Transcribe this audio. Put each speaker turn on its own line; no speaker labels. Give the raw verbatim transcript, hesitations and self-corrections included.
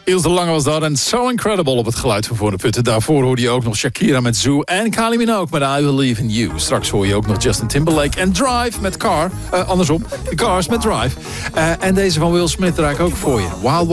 Ilse de Lange was dat en So Incredible op het geluid van Voor de Putten. Daarvoor hoorde je ook nog Shakira met Zoo en Kylie Minogue met I Believe in You. Straks hoor je ook nog Justin Timberlake en Drive met Car. Uh, andersom, The Cars met Drive. Uh, en deze van Will Smith draai ik ook voor je. Wild